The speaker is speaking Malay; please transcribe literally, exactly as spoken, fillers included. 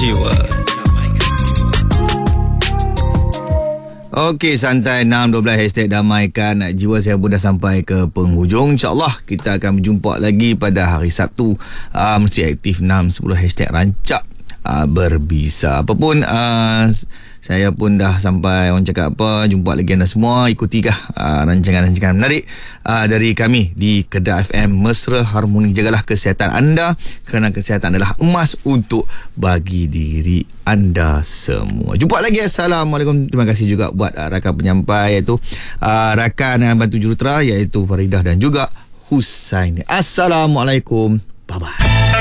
jiwa. Okey, santai enam dua belas hashtag damaikan jiwa. Saya pun dah sampai ke penghujung. InsyaAllah kita akan berjumpa lagi pada hari Sabtu. uh, Mesti aktif enam sepuluh hashtag rancak uh, berbisa. Apapun uh, saya pun dah sampai, orang cakap apa, jumpa lagi anda semua. Ikutikah uh, rancangan-rancangan menarik uh, dari kami di Kedah F M. Mesra Harmoni. Jagalah kesihatan anda, kerana kesihatan adalah emas untuk bagi diri anda semua. Jumpa lagi. Assalamualaikum. Terima kasih juga buat uh, rakan penyampai, iaitu uh, rakan uh, bantu jurutera, iaitu Faridah dan juga Husaini. Assalamualaikum. Bye-bye.